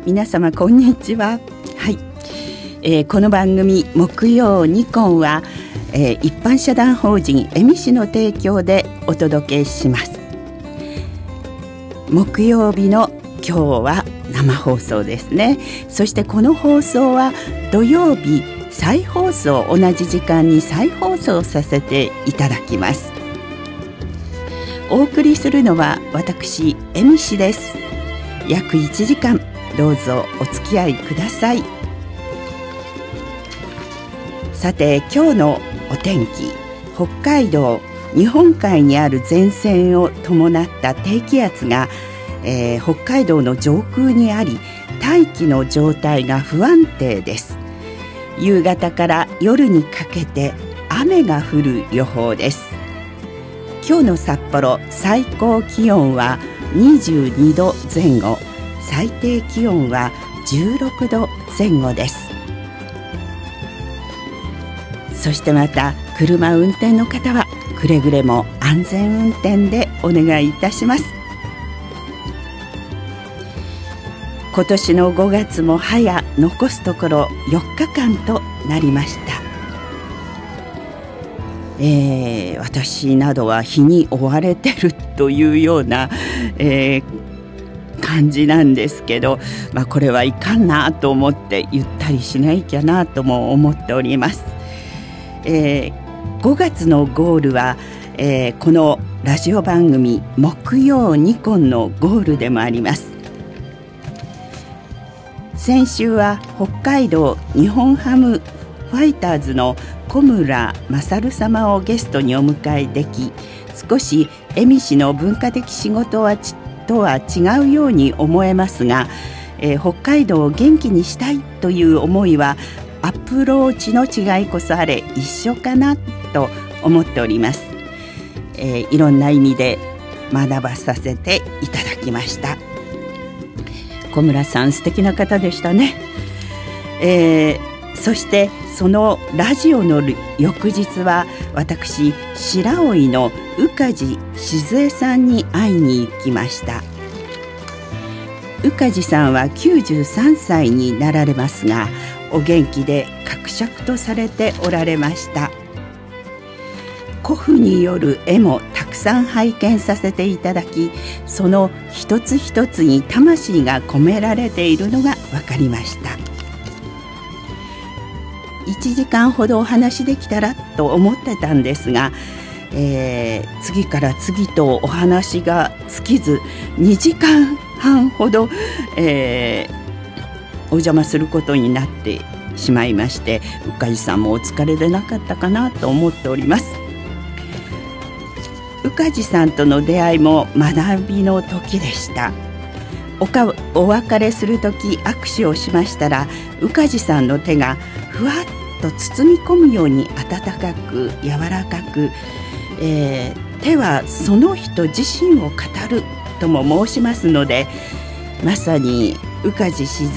皆様こんにちは。はい、この番組木曜ニコンは、一般社団法人恵美市の提供でお届けします。木曜日の今日は生放送ですね。そしてこの放送は土曜日再放送、同じ時間に再放送させていただきます。お送りするのは私恵美市です。約1時間どうぞお付き合いください。さて今日のお天気、北海道日本海にある前線を伴った低気圧が、北海道の上空にあり、大気の状態が不安定です。夕方から夜にかけて雨が降る予報です。今日の札幌、最高気温は22度前後、最低気温は16度前後です。そしてまた車運転の方はくれぐれも安全運転でお願いいたします。今年の5月も早残すところ4日間となりました。私などは日に追われてるというような、感じなんですけど、これはいかんなと思ってゆったりしなきゃなとも思っております。5月のゴールは、このラジオ番組木曜ニコンのゴールでもあります。先週は北海道日本ハムファイターズの小村勝様をゲストにお迎えでき、少し恵美市の文化的仕事とは違うように思えますが、北海道を元気にしたいという思いはアプローチの違いこそあれ一緒かなと思っております。いろんな意味で学ばさせていただきました。小村さん素敵な方でしたね。そしてそのラジオの翌日は私白老の宇梶静江さんに会いに行きました。宇梶さんは93歳になられますが、お元気でかくしゃくとされておられました。古布による絵もたくさん拝見させていただき、その一つ一つに魂が込められているのが分かりました。1時間ほどお話できたらと思ってたんですが、次から次とお話が尽きず2時間半ほど、お邪魔することになってしまいまして、宇梶さんもお疲れでなかったかなと思っております。宇梶さんとの出会いも学びの時でした。お別れする時握手をしましたら、宇梶さんの手がふわっと包み込むように温かく柔らかく、手はその人自身を語るとも申しますので、まさに宇梶静